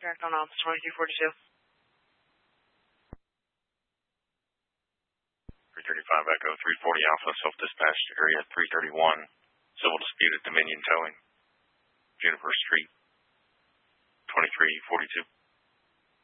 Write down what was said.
Direct on Office 2242. 335 Echo, 340 Alpha, self-dispatched, area 331, civil dispute at Dominion Towing, Juniper Street, 2342.